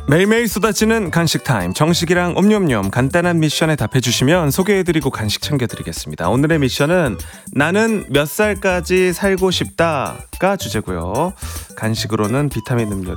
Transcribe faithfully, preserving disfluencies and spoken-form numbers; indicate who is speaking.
Speaker 1: 매일매일 쏟아지는 간식 타임, 정식이랑 옴뇸뇸 간단한 미션에 답해주시면 소개해드리고 간식 챙겨드리겠습니다. 오늘의 미션은 나는 몇 살까지 살고 싶다가 주제고요. 간식으로는 비타민 음료